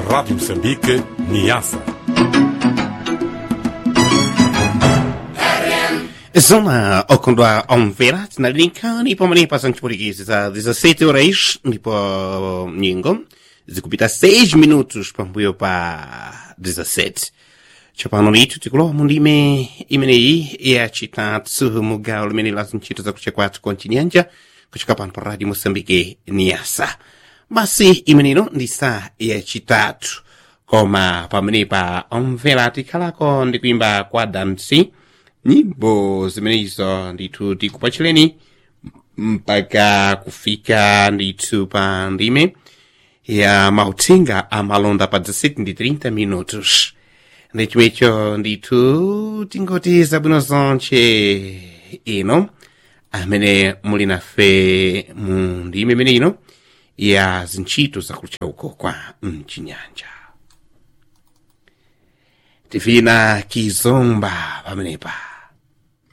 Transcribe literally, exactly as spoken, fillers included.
Rádio Moçambique, Niassa. Zona okondwa omvera tinalinkani pamene pasanchi portuguese za dezessete horas ndipo nyingo zikupita seis minutos pambuyo pa dezessete. Chapano litu tikulowa mundime imeneyi yachitatu mugawo limene la ntchito zakucha kwathu konchinyanja kuchoka pano pa Radio Moçambique Niassa. Basi imenino ndi saa yachitatu koma pamene pa omvera tikhalako ndi kuimba kwa dansi nyimbo zimenezo ndithu tikupachireni mpaka kufika ndithu pa ndime ya mauthenga amalonda pa dezessete ndi trinta minutos. Ndechomwecho ndithu tingoti zabwino zonche ino amene muli nafe mu ndime imene ino ya zintchito zakutcha uko kwa mchinyanja. Tifina kizomba pamenepa.